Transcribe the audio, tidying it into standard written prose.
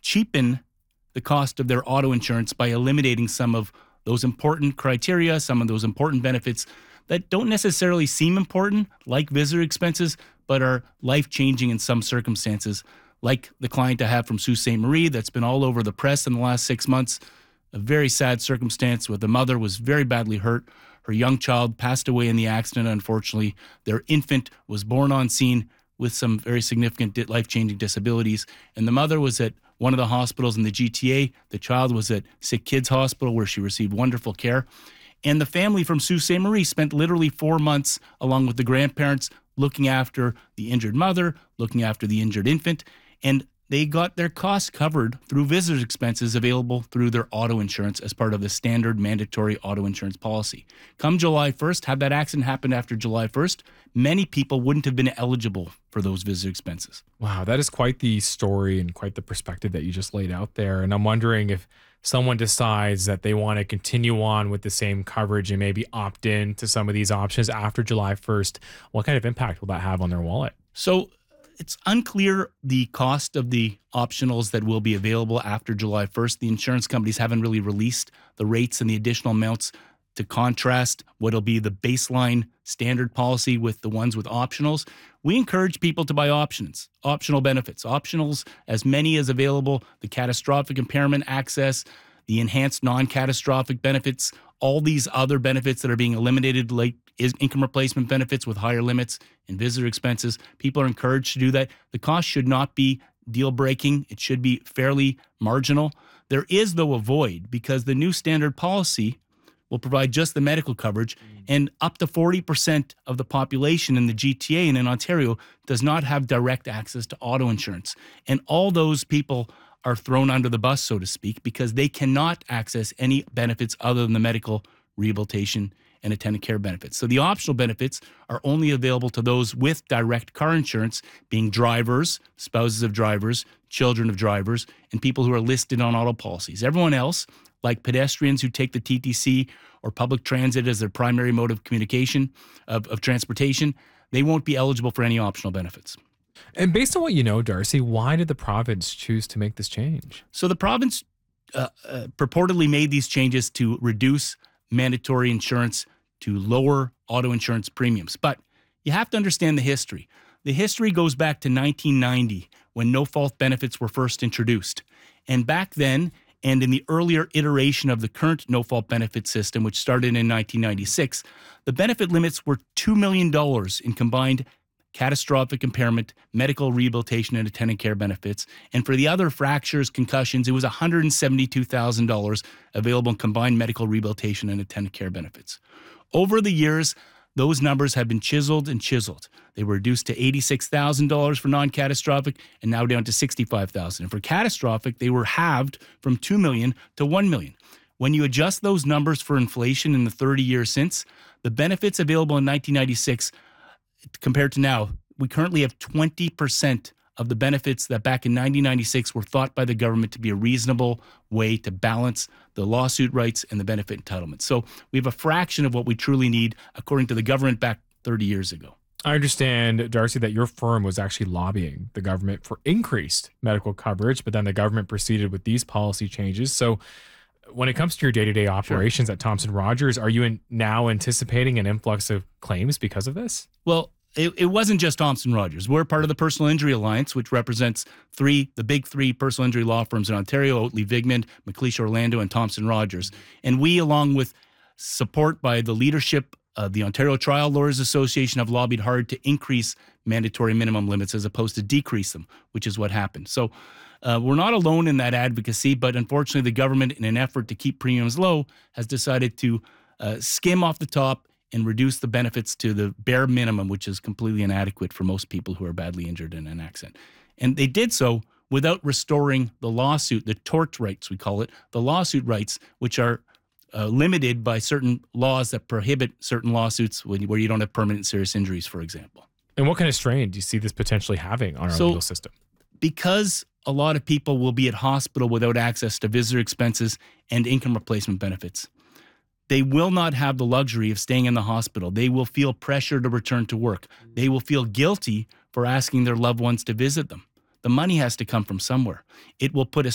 cheapen the cost of their auto insurance by eliminating some of those important criteria, some of those important benefits that don't necessarily seem important, like visitor expenses, but are life-changing in some circumstances, like the client I have from Sault Ste. Marie that's been all over the press in the last 6 months. A very sad circumstance where the mother was very badly hurt. Her young child passed away in the accident, unfortunately. Their infant was born on scene with some very significant life-changing disabilities. And the mother was at one of the hospitals in the GTA. The child was at Sick Kids Hospital where she received wonderful care. And the family from Sault Ste. Marie spent literally 4 months along with the grandparents looking after the injured mother, looking after the injured infant. And they got their costs covered through visitor expenses available through their auto insurance as part of the standard mandatory auto insurance policy. Come July 1st, had that accident happened after July 1st, many people wouldn't have been eligible for those visitor expenses. Wow, that is quite the story and quite the perspective that you just laid out there. And I'm wondering if someone decides that they want to continue on with the same coverage and maybe opt in to some of these options after July 1st, what kind of impact will that have on their wallet? So it's unclear the cost of the optionals that will be available after July 1st. The insurance companies haven't really released the rates and the additional amounts to contrast what'll be the baseline standard policy with the ones with optionals. We encourage people to buy optional benefits, optionals, as many as available, the catastrophic impairment access, the enhanced non-catastrophic benefits, all these other benefits that are being eliminated, like income replacement benefits with higher limits and visitor expenses. People are encouraged to do that. The cost should not be deal-breaking. It should be fairly marginal. There is, though, a void because the new standard policy will provide just the medical coverage, and up to 40% of the population in the GTA and in Ontario does not have direct access to auto insurance. And all those people are thrown under the bus, so to speak, because they cannot access any benefits other than the medical rehabilitation and attendant care benefits. So the optional benefits are only available to those with direct car insurance, being drivers, spouses of drivers, children of drivers, and people who are listed on auto policies. Everyone else, like pedestrians who take the TTC or public transit as their primary mode of communication, of transportation, they won't be eligible for any optional benefits. And based on what you know, Darcy, why did the province choose to make this change? So the province purportedly made these changes to reduce mandatory insurance, to lower auto insurance premiums. But you have to understand the history. The history goes back to 1990 when no-fault benefits were first introduced. And back then, and in the earlier iteration of the current no-fault benefit system, which started in 1996, the benefit limits were $2 million in combined catastrophic impairment, medical rehabilitation, and attendant care benefits. And for the other fractures, concussions, it was $172,000 available in combined medical rehabilitation and attendant care benefits. Over the years, those numbers have been chiseled and chiseled. They were reduced to $86,000 for non-catastrophic and now down to $65,000. And for catastrophic, they were halved from $2 million to $1 million. When you adjust those numbers for inflation in the 30 years since, the benefits available in 1996 compared to now, we currently have 20% of the benefits that back in 1996 were thought by the government to be a reasonable way to balance the lawsuit rights and the benefit entitlements. So we have a fraction of what we truly need, according to the government back 30 years ago. I understand, Darcy, that your firm was actually lobbying the government for increased medical coverage, but then the government proceeded with these policy changes. So when it comes to your day-to-day operations at Thomson Rogers, are you now anticipating an influx of claims because of this? Well, it wasn't just Thomson Rogers. We're part of the Personal Injury Alliance, which represents the big three personal injury law firms in Ontario: Oatley Vigmond, McLeish Orlando, and Thomson Rogers. And we, along with support by the leadership of the Ontario Trial Lawyers Association, have lobbied hard to increase mandatory minimum limits as opposed to decrease them, which is what happened. So we're not alone in that advocacy, but unfortunately the government, in an effort to keep premiums low, has decided to skim off the top and reduce the benefits to the bare minimum, which is completely inadequate for most people who are badly injured in an accident. And they did so without restoring the lawsuit, the tort rights, we call it, the lawsuit rights, which are limited by certain laws that prohibit certain lawsuits where you don't have permanent serious injuries, for example. And what kind of strain do you see this potentially having on our legal system? Because a lot of people will be at hospital without access to visitor expenses and income replacement benefits, they will not have the luxury of staying in the hospital. They will feel pressure to return to work. They will feel guilty for asking their loved ones to visit them. The money has to come from somewhere. It will put a